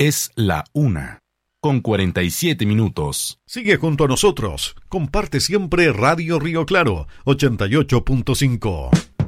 Es la 1:47. Sigue junto a nosotros. Comparte siempre Radio Río Claro 88.5.